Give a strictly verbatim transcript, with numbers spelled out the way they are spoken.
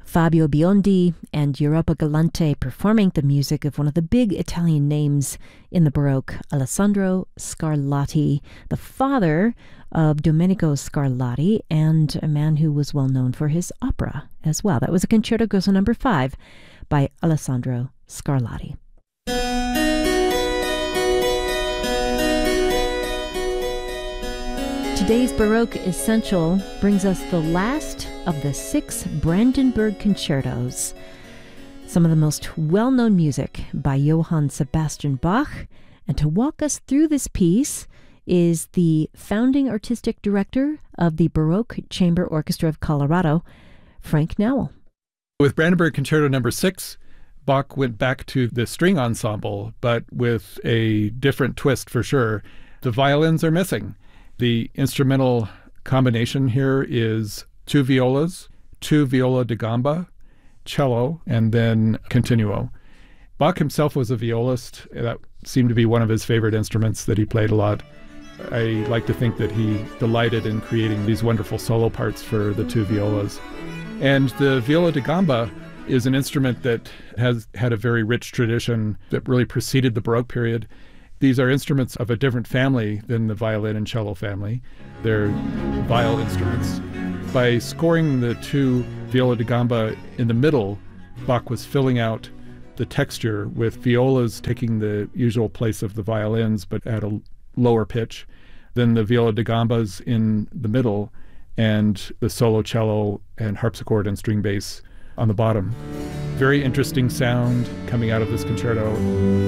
Fabio Biondi and Europa Galante performing the music of one of the big Italian names in the Baroque, Alessandro Scarlatti, the father of Domenico Scarlatti, and a man who was well known for his opera as well. That was a Concerto Grosso number five by Alessandro Scarlatti. Today's Baroque Essential brings us the last of the six Brandenburg Concertos, some of the most well-known music by Johann Sebastian Bach. And to walk us through this piece is the founding artistic director of the Baroque Chamber Orchestra of Colorado, Frank Nowell. With Brandenburg Concerto number six, Bach went back to the string ensemble, but with a different twist for sure. The violins are missing. The instrumental combination here is two violas, two viola da gamba, cello, and then continuo. Bach himself was a violist. That seemed to be one of his favorite instruments that he played a lot. I like to think that he delighted in creating these wonderful solo parts for the two violas. And the viola da gamba is an instrument that has had a very rich tradition that really preceded the Baroque period. These are instruments of a different family than the violin and cello family. They're viol instruments. By scoring the two viola da gamba in the middle, Bach was filling out the texture with violas taking the usual place of the violins, but at a lower pitch, then the viola da gambas in the middle, and the solo cello and harpsichord and string bass on the bottom. Very interesting sound coming out of this concerto.